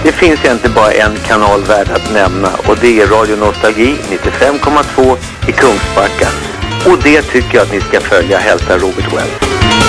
Det finns egentligen bara en kanal värd att nämna, och det är Radio Nostalgi 95,2 i Kungsbacka. Och det tycker jag att ni ska följa, hälsa Robert Wells.